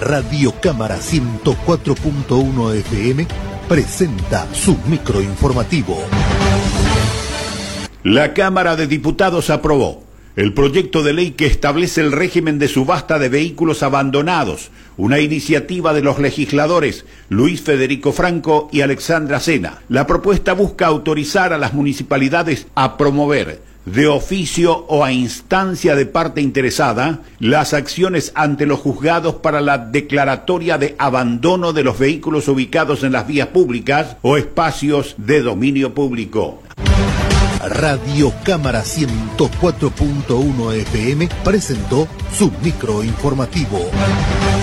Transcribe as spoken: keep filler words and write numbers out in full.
Radio Cámara ciento cuatro punto uno F M presenta su microinformativo. La Cámara de Diputados aprobó el proyecto de ley que establece el régimen de subasta de vehículos abandonados, una iniciativa de los legisladores Luis Federico Franco y Alexandra Sena. La propuesta busca autorizar a las municipalidades a promover, de oficio o a instancia de parte interesada, las acciones ante los juzgados para la declaratoria de abandono de los vehículos ubicados en las vías públicas o espacios de dominio público. Radio Cámara ciento cuatro punto uno F M presentó su microinformativo.